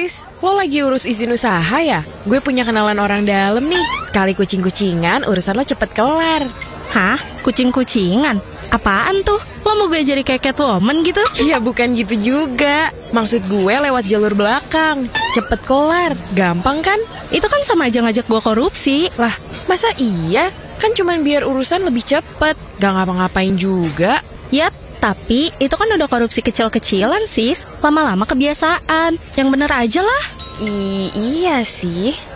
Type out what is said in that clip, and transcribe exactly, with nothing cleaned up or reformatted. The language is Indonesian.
Sis, lo lagi urus izin usaha ya? Gue punya kenalan orang dalam nih. Sekali kucing-kucingan, urusan lo cepet kelar. Hah? Kucing-kucingan? Apaan tuh? Lo mau gue jadi kayak Catwoman gitu? Ya bukan gitu juga. Maksud gue lewat jalur belakang. Cepet kelar, gampang kan? Itu kan sama aja ngajak gue korupsi. Lah, masa iya? Kan cuman biar urusan lebih cepet. Gak ngapa-ngapain juga. Yap, tapi itu kan udah korupsi kecil-kecilan sis. Lama-lama kebiasaan. Yang bener aja lah. I- iya sih.